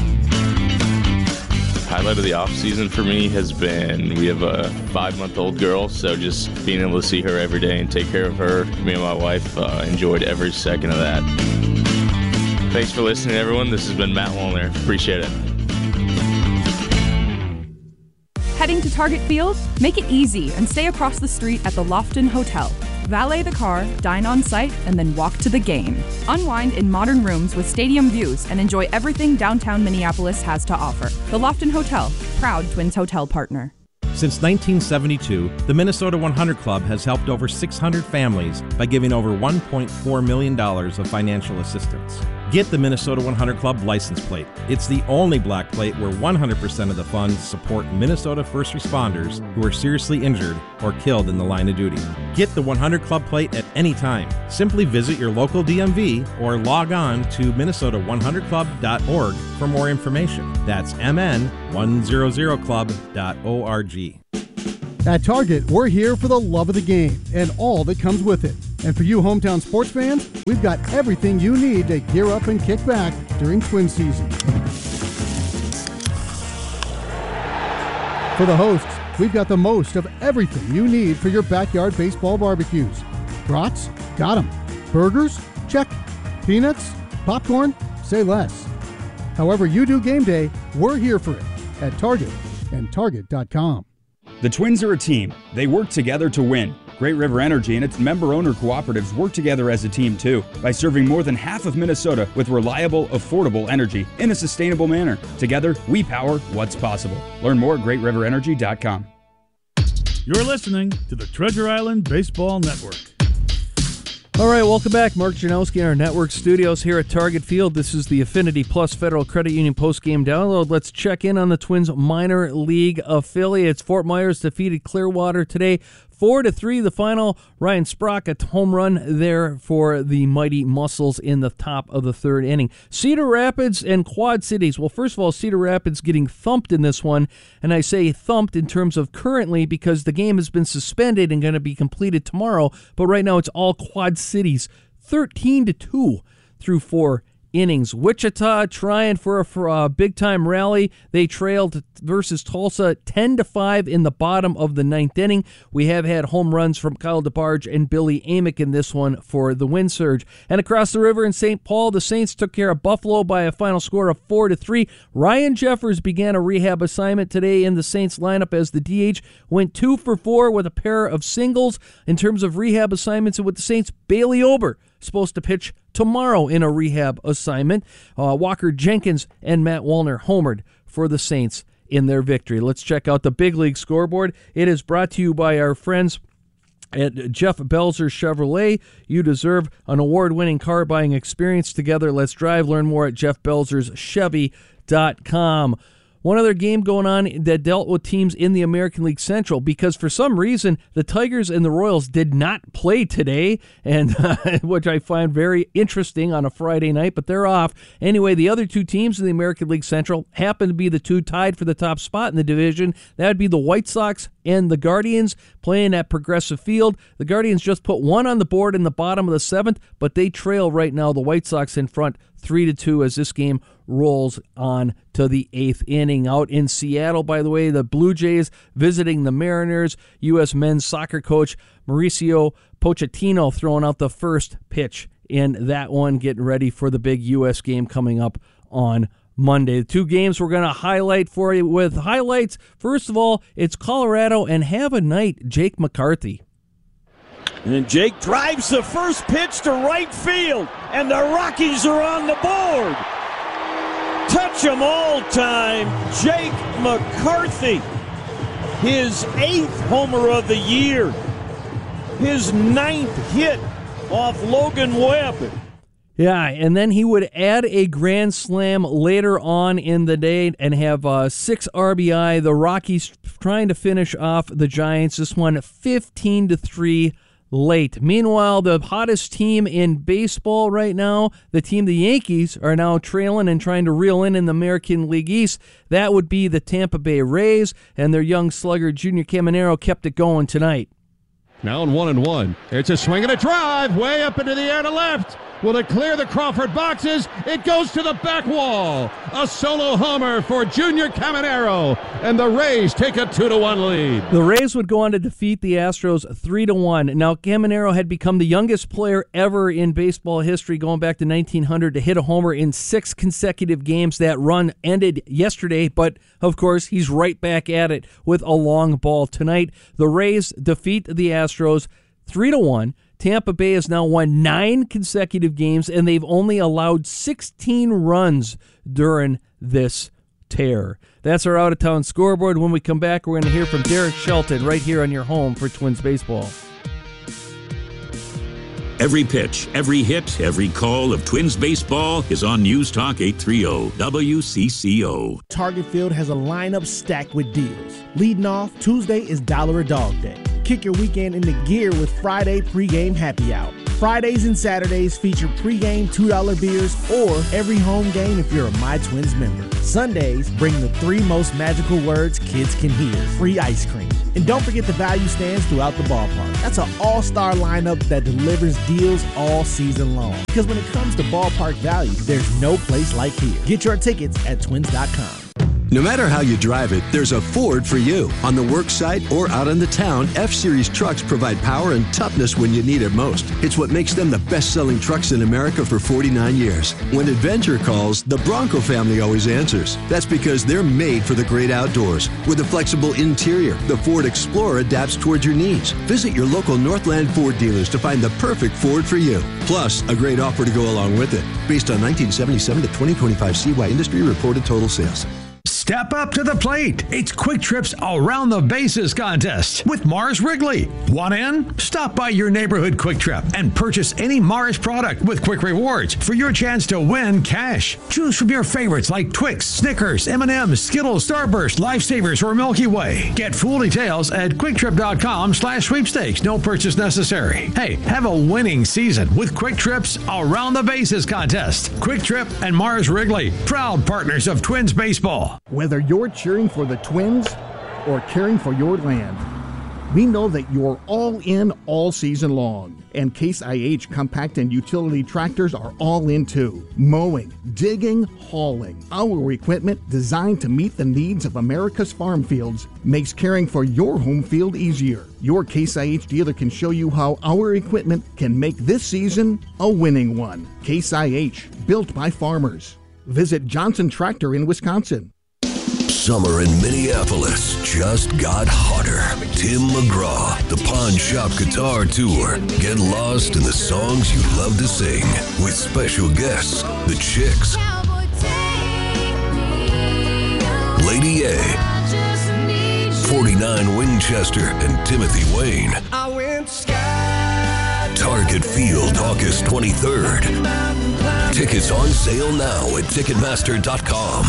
Highlight of the off season for me has been, we have a 5-month-old girl, so just being able to see her every day and take care of her, me and my wife enjoyed every second of that. Thanks for listening, everyone. This has been Matt Wallner. Appreciate it. Heading to Target Field? Make it easy and stay across the street at the Lofton Hotel. Valet the car, dine on site, and then walk to the game. Unwind in modern rooms with stadium views and enjoy everything downtown Minneapolis has to offer. The Lofton Hotel, proud Twins hotel partner. Since 1972, the Minnesota 100 Club has helped over 600 families by giving over $1.4 million of financial assistance. Get the Minnesota 100 Club license plate. It's the only black plate where 100% of the funds support Minnesota first responders who are seriously injured or killed in the line of duty. Get the 100 Club plate at any time. Simply visit your local DMV or log on to minnesota100club.org for more information. That's mn100club.org. At Target, we're here for the love of the game and all that comes with it. And for you hometown sports fans, we've got everything you need to gear up and kick back during Twin season. For the hosts, we've got the most of everything you need for your backyard baseball barbecues. Brats? Got 'em. Burgers? Check. Peanuts? Popcorn? Say less. However you do game day, we're here for it at Target and Target.com. The Twins are a team. They work together to win. Great River Energy and its member-owner cooperatives work together as a team, too, by serving more than half of Minnesota with reliable, affordable energy in a sustainable manner. Together, we power what's possible. Learn more at GreatRiverEnergy.com. You're listening to the Treasure Island Baseball Network. All right, welcome back. Mark Janowski in our network studios here at Target Field. This is the Affinity Plus Federal Credit Union postgame download. Let's check in on the Twins minor league affiliates. Fort Myers defeated Clearwater today, 4-3 the final. Ryan Sprock home run there for the Mighty Muscles in the top of the third inning. Cedar Rapids and Quad Cities. Well, first of all, Cedar Rapids getting thumped in this one, and I say thumped in terms of currently because the game has been suspended and going to be completed tomorrow, but right now it's all Quad Cities, 13-2 through 4 innings. Wichita trying for a big-time rally. They trailed versus Tulsa 10-5 in the bottom of the ninth inning. We have had home runs from Kyle DeBarge and Billy Amick in this one for the Wind Surge. And across the river in St. Paul, the Saints took care of Buffalo by a final score of 4-3. Ryan Jeffers began a rehab assignment today in the Saints lineup as the DH went 2 for 4 with a pair of singles in terms of rehab assignments. And with the Saints, Bailey Ober supposed to pitch tomorrow in a rehab assignment. Walker Jenkins and Matt Wallner homered for the Saints in their victory. Let's check out the big league scoreboard. It is brought to you by our friends at Jeff Belzer Chevrolet. You deserve an award-winning car buying experience. Together, let's drive. Learn more at jeffbelzerschevy.com. One other game going on that dealt with teams in the American League Central, because for some reason the Tigers and the Royals did not play today, and which I find very interesting on a Friday night, but they're off. Anyway, the other two teams in the American League Central happen to be the two tied for the top spot in the division. That would be the White Sox and the Guardians playing at Progressive Field. The Guardians just put one on the board in the bottom of the seventh, but they trail right now the White Sox in front 3-2 as this game rolls on to the eighth inning. Out in Seattle, by the way, the Blue Jays visiting the Mariners. U.S. men's soccer coach Mauricio Pochettino throwing out the first pitch in that one, getting ready for the big U.S. game coming up on Monday. The two games we're going to highlight for you with highlights. First of all, it's Colorado and Have a Night, Jake McCarthy. And Jake drives the first pitch to right field, and the Rockies are on the board. Touch 'em all time, Jake McCarthy. His 8th homer of the year. His 9th hit off Logan Webb. Yeah, and then he would add a grand slam later on in the day and have 6 RBI. The Rockies trying to finish off the Giants. This one 15-3 late. Meanwhile, the hottest team in baseball right now, the Yankees, are now trailing and trying to reel in the American League East. That would be the Tampa Bay Rays, and their young slugger, Junior Caminero, kept it going tonight. Now in 1-1. It's a swing and a drive way up into the air to left. Will it clear the Crawford boxes? It goes to the back wall. A solo homer for Junior Caminero, and the Rays take a 2-1 lead. The Rays would go on to defeat the Astros 3-1. Now, Caminero had become the youngest player ever in baseball history, going back to 1900, to hit a homer in 6 consecutive games. That run ended yesterday, but of course, he's right back at it with a long ball tonight. The Rays defeat the Astros 3-1. Tampa Bay has now won 9 consecutive games, and they've only allowed 16 runs during this tear. That's our out-of-town scoreboard. When we come back, we're going to hear from Derek Shelton right here on your home for Twins Baseball. Every pitch, every hit, every call of Twins baseball is on News Talk 830 WCCO. Target Field has a lineup stacked with deals. Leading off, Tuesday is $1 a Dog Day. Kick your weekend into gear with Friday pregame happy hour. Fridays and Saturdays feature pregame $2 beers or every home game if you're a My Twins member. Sundays bring the 3 most magical words kids can hear: free ice cream. And don't forget the value stands throughout the ballpark. That's an all-star lineup that delivers deals all season long. Because when it comes to ballpark value, there's no place like here. Get your tickets at twins.com. No matter how you drive it, there's a Ford for you. On the work site or out in the town, F-Series trucks provide power and toughness when you need it most. It's what makes them the best-selling trucks in America for 49 years. When adventure calls, the Bronco family always answers. That's because they're made for the great outdoors. With a flexible interior, the Ford Explorer adapts towards your needs. Visit your local Northland Ford dealers to find the perfect Ford for you. Plus, a great offer to go along with it. Based on 1977 to 2025 CY industry reported total sales. Step up to the plate. It's Quick Trip's Around the Bases contest with Mars Wrigley. Want in? Stop by your neighborhood Quick Trip and purchase any Mars product with Quick Rewards for your chance to win cash. Choose from your favorites like Twix, Snickers, M&M's, Skittles, Starburst, Lifesavers, or Milky Way. Get full details at QuickTrip.com/sweepstakes. No purchase necessary. Hey, have a winning season with Quick Trip's Around the Bases contest. Quick Trip and Mars Wrigley, proud partners of Twins baseball. Whether you're cheering for the Twins or caring for your land, we know that you're all in all season long. And Case IH compact and utility tractors are all in too. Mowing, digging, hauling. Our equipment, designed to meet the needs of America's farm fields, makes caring for your home field easier. Your Case IH dealer can show you how our equipment can make this season a winning one. Case IH, built by farmers. Visit Johnson Tractor in Wisconsin. Summer in Minneapolis just got hotter. Tim McGraw, the Pawn Shop Guitar Tour. Get lost in the songs you love to sing with special guests, the Chicks, Lady A, 49 Winchester, and Timothy Wayne. Target Field, August 23rd. Tickets on sale now at Ticketmaster.com.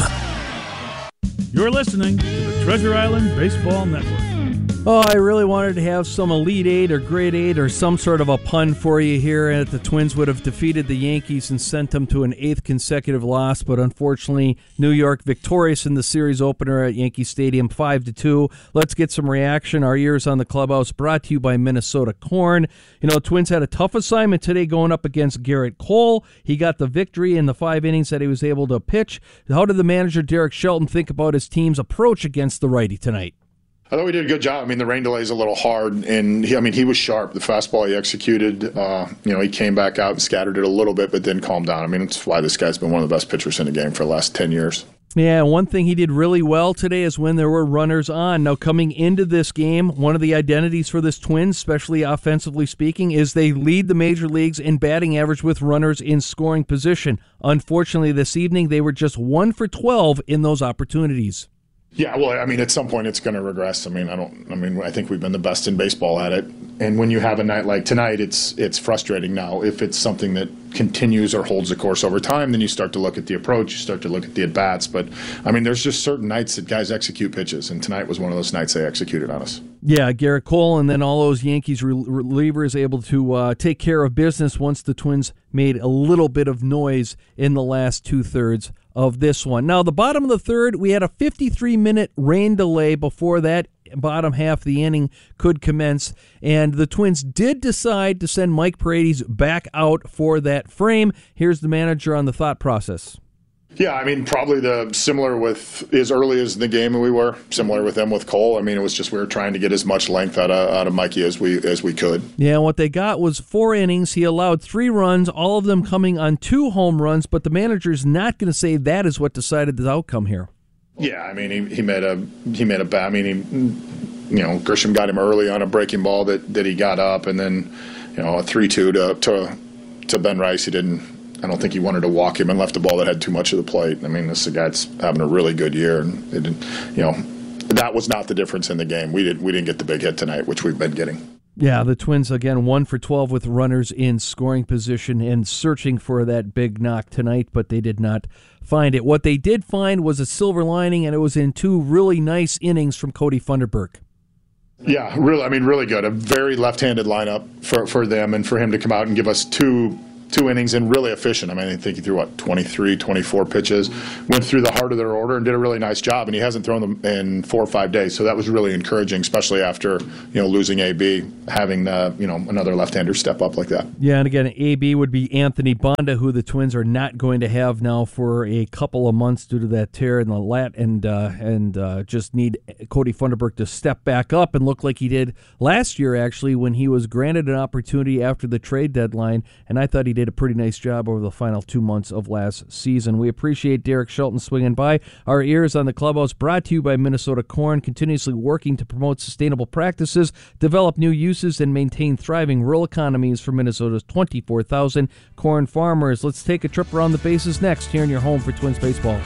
You're listening to the Treasure Island Baseball Network. Oh, I really wanted to have some Elite Eight or Grade 8 or some sort of a pun for you here, and the Twins would have defeated the Yankees and sent them to an 8th consecutive loss, but unfortunately, New York victorious in the series opener at Yankee Stadium 5-2. Let's get some reaction. Our ears on the clubhouse brought to you by Minnesota Corn. You know, Twins had a tough assignment today going up against Garrett Cole. He got the victory in the 5 innings that he was able to pitch. How did the manager, Derek Shelton, think about his team's approach against the righty tonight? I thought we did a good job. I mean, the rain delay is a little hard, and he was sharp. The fastball he executed, he came back out and scattered it a little bit, but then calmed down. I mean, it's why this guy's been one of the best pitchers in the game for the last 10 years. Yeah, one thing he did really well today is when there were runners on. Now, coming into this game, one of the identities for this Twins, especially offensively speaking, is they lead the major leagues in batting average with runners in scoring position. Unfortunately, this evening, they were just 1 for 12 in those opportunities. Yeah, well, I mean, at some point it's going to regress. I think we've been the best in baseball at it. And when you have a night like tonight, it's frustrating. Now, if it's something that continues or holds the course over time, then you start to look at the approach, you start to look at the at-bats. But, I mean, there's just certain nights that guys execute pitches, and tonight was one of those nights they executed on us. Yeah, Garrett Cole and then all those Yankees relievers able to take care of business once the Twins made a little bit of noise in the last two-thirds of this one. Now, the bottom of the third, we had a 53-minute rain delay before that bottom half of the inning could commence, and the Twins did decide to send Mike Paredes back out for that frame. Here's the manager on the thought process. Yeah, I mean, probably similar with as early as the game we were, similar with them with Cole. I mean, it was just we were trying to get as much length out of Mikey as we could. Yeah, and what they got was 4 innings. He allowed 3 runs, all of them coming on 2 home runs, but the manager's not going to say that is what decided the outcome here. Yeah, I mean, he made a bat. I mean, Grisham got him early on a breaking ball that he got up, and then, a 3-2 to Ben Rice. I don't think he wanted to walk him and left the ball that had too much of the plate. I mean, this is a guy that's having a really good year, and that was not the difference in the game. We didn't get the big hit tonight, which we've been getting. Yeah, the Twins, again, 1 for 12 with runners in scoring position and searching for that big knock tonight, but they did not find it. What they did find was a silver lining, and it was in 2 really nice innings from Cody Funderburk. Yeah, really good. A very left-handed lineup for them, and for him to come out and give us two innings and really efficient. I think he threw, 23, 24 pitches, went through the heart of their order and did a really nice job, and he hasn't thrown them in 4 or 5 days, so that was really encouraging, especially after, losing AB, having, another left-hander step up like that. Yeah, and again, AB would be Anthony Banda, who the Twins are not going to have now for a couple of months due to that tear in the lat, and just need Cody Funderburk to step back up and look like he did last year, actually, when he was granted an opportunity after the trade deadline, and I thought he did a pretty nice job over the final 2 months of last season. We appreciate Derek Shelton swinging by. Our ears on the clubhouse, brought to you by Minnesota Corn, continuously working to promote sustainable practices, develop new uses, and maintain thriving rural economies for Minnesota's 24,000 corn farmers. Let's take a trip around the bases next here in your home for Twins baseball.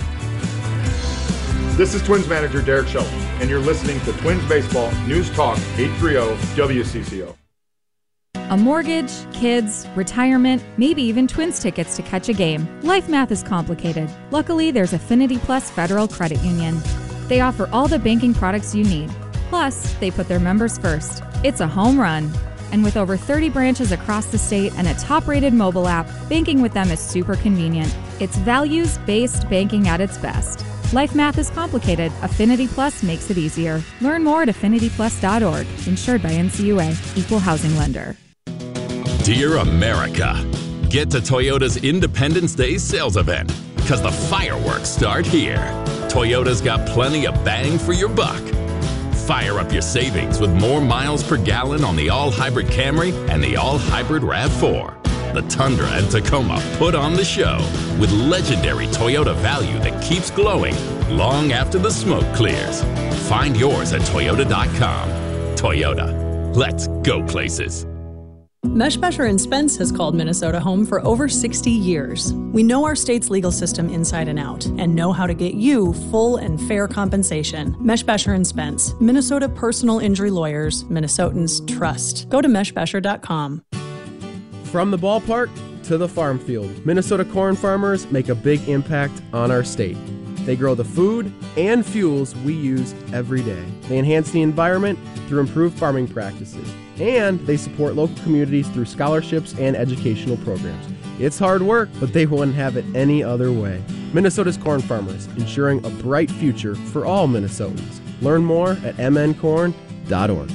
This is Twins manager Derek Shelton, and you're listening to Twins Baseball News Talk 830 WCCO. A mortgage, kids, retirement, maybe even Twins tickets to catch a game. Life math is complicated. Luckily, there's Affinity Plus Federal Credit Union. They offer all the banking products you need. Plus, they put their members first. It's a home run. And with over 30 branches across the state and a top-rated mobile app, banking with them is super convenient. It's values-based banking at its best. Life math is complicated. Affinity Plus makes it easier. Learn more at affinityplus.org. Insured by NCUA. Equal housing lender. Dear America, get to Toyota's Independence Day sales event because the fireworks start here. Toyota's got plenty of bang for your buck. Fire up your savings with more miles per gallon on the all-hybrid Camry and the all-hybrid RAV4. The Tundra and Tacoma put on the show with legendary Toyota value that keeps glowing long after the smoke clears. Find yours at Toyota.com. Toyota, let's go places. Meshbesher & Spence has called Minnesota home for over 60 years. We know our state's legal system inside and out and know how to get you full and fair compensation. Meshbesher & Spence, Minnesota personal injury lawyers, Minnesotans trust. Go to meshbesher.com. From the ballpark to the farm field, Minnesota corn farmers make a big impact on our state. They grow the food and fuels we use every day. They enhance the environment through improved farming practices. And they support local communities through scholarships and educational programs. It's hard work, but they wouldn't have it any other way. Minnesota's corn farmers, ensuring a bright future for all Minnesotans. Learn more at mncorn.org.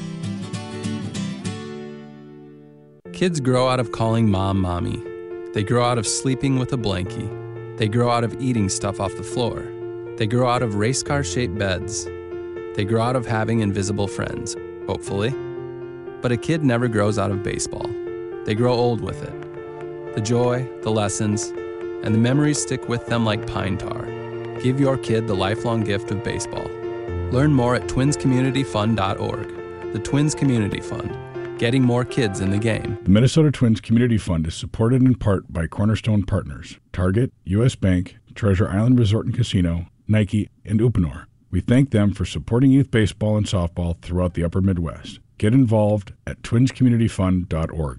Kids grow out of calling mom mommy. They grow out of sleeping with a blankie. They grow out of eating stuff off the floor. They grow out of race car-shaped beds. They grow out of having invisible friends, hopefully. But a kid never grows out of baseball. They grow old with it. The joy, the lessons, and the memories stick with them like pine tar. Give your kid the lifelong gift of baseball. Learn more at twinscommunityfund.org. The Twins Community Fund, getting more kids in the game. The Minnesota Twins Community Fund is supported in part by Cornerstone Partners, Target, U.S. Bank, Treasure Island Resort and Casino, Nike, and Uponor. We thank them for supporting youth baseball and softball throughout the upper Midwest. Get involved at twinscommunityfund.org.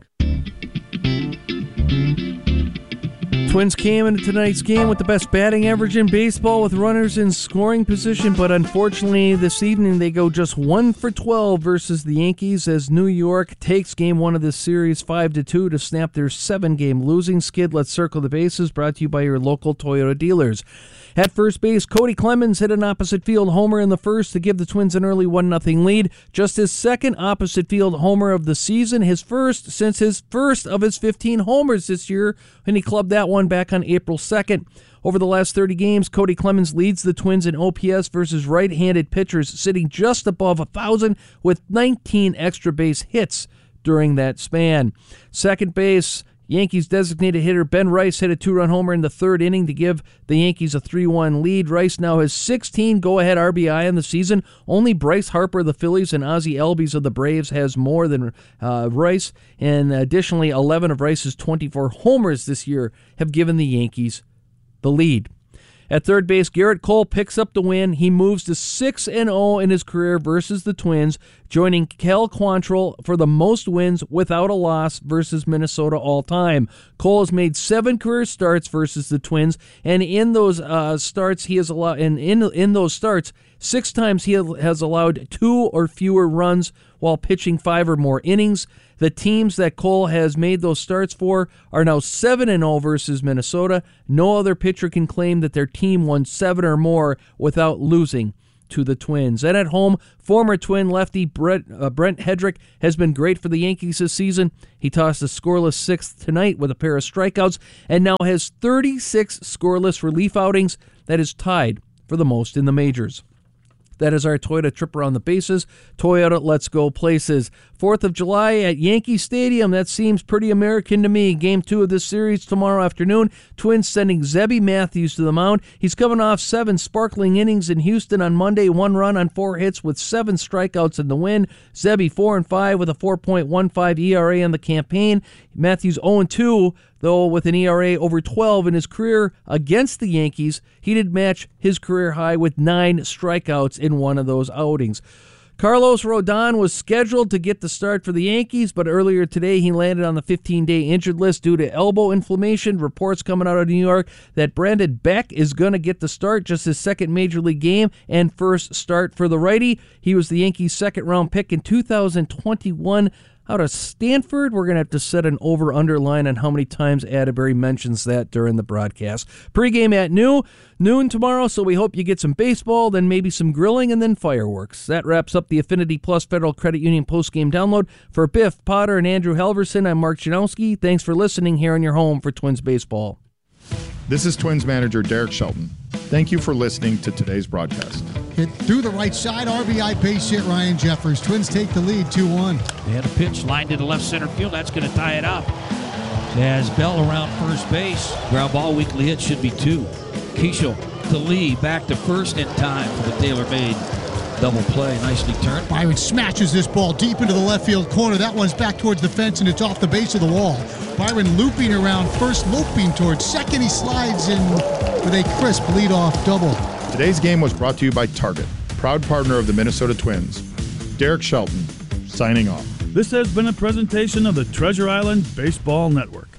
Twins came into tonight's game with the best batting average in baseball with runners in scoring position, but unfortunately this evening they go just 1 for 12 versus the Yankees as New York takes game 1 of this series 5-2 to snap their 7-game losing skid. Let's circle the bases, brought to you by your local Toyota dealers. At first base, Cody Clemens hit an opposite field homer in the first to give the Twins an early 1-0 lead. Just his second opposite field homer of the season, his first since his first of his 15 homers this year, and he clubbed that one back on April 2nd. Over the last 30 games, Cody Clemens leads the Twins in OPS versus right-handed pitchers, sitting just above 1,000 with 19 extra base hits during that span. Second base, Yankees designated hitter Ben Rice hit a 2-run homer in the third inning to give the Yankees a 3-1 lead. Rice now has 16 go-ahead RBI in the season. Only Bryce Harper of the Phillies and Ozzie Albies of the Braves has more than Rice. And additionally, 11 of Rice's 24 homers this year have given the Yankees the lead. At third base, Garrett Cole picks up the win. He moves to 6-0 in his career versus the Twins, joining Cal Quantrill for the most wins without a loss versus Minnesota all time. Cole has made 7 career starts versus the Twins, and in those starts, he has allowed. And in those starts, 6 times he has allowed 2 or fewer runs while pitching 5 or more innings. The teams that Cole has made those starts for are now 7-0 versus Minnesota. No other pitcher can claim that their team won 7 or more without losing to the Twins. And at home, former Twin lefty Brent Hedrick has been great for the Yankees this season. He tossed a scoreless 6th tonight with a pair of strikeouts and now has 36 scoreless relief outings. That is tied for the most in the majors. That is our Toyota trip around the bases. Toyota, let's go places. 4th of July at Yankee Stadium. That seems pretty American to me. Game 2 of this series tomorrow afternoon. Twins sending Zebby Matthews to the mound. He's coming off 7 sparkling innings in Houston on Monday. 1 run on 4 hits with 7 strikeouts in the win. Zebby 4-5 with a 4.15 ERA on the campaign. Matthews 0-2, though, with an ERA over 12 in his career against the Yankees. He did match his career high with 9 strikeouts in one of those outings. Carlos Rodon was scheduled to get the start for the Yankees, but earlier today he landed on the 15-day injured list due to elbow inflammation. Reports coming out of New York that Brandon Beck is going to get the start, just his 2nd Major League game and first start for the righty. He was the Yankees' 2nd-round pick in 2021 out of Stanford. We're going to have to set an over-under line on how many times Atterbury mentions that during the broadcast. Pre-game at noon tomorrow, so we hope you get some baseball, then maybe some grilling, and then fireworks. That wraps up the Affinity Plus Federal Credit Union post-game download. For Biff Potter and Andrew Halverson, I'm Mark Janowski. Thanks for listening here on your home for Twins baseball. This is Twins manager Derek Shelton. Thank you for listening to today's broadcast. Hit through the right side, RBI base hit Ryan Jeffers. Twins take the lead 2-1. They had a pitch lined to the left center field. That's going to tie it up. As Bell around first base. Ground ball weakly hit should be 2. Keishel to Lee, back to first in time for the tailor-made double play. Nicely turned. Byron smashes this ball deep into the left field corner. That one's back towards the fence, and it's off the base of the wall. Byron looping around first, looping towards second. He slides in with a crisp leadoff double. Today's game was brought to you by Target, proud partner of the Minnesota Twins. Derek Shelton, signing off. This has been a presentation of the Treasure Island Baseball Network.